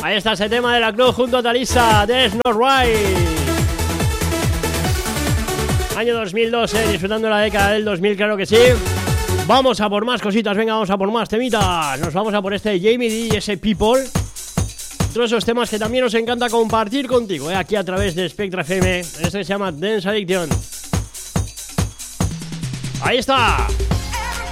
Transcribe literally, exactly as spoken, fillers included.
Ahí está ese tema de la Club junto a Talisa, There's No Right. Año dos mil dos, eh, disfrutando la década del dos mil, claro que sí. Vamos a por más cositas, venga, vamos a por más temitas. Nos vamos a por este Jamie D y ese People. Todos esos temas que también nos encanta compartir contigo, eh, aquí a través de Spectra F M. Este se llama Dance Addiction. Ahí está.